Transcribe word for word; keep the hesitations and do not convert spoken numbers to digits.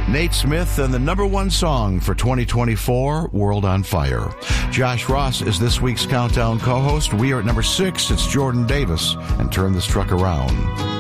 Nate Smith and the number one song for twenty twenty-four, World on Fire. Josh Ross is this week's Countdown co-host. We are at number six. It's Jordan Davis and Turn This Truck Around.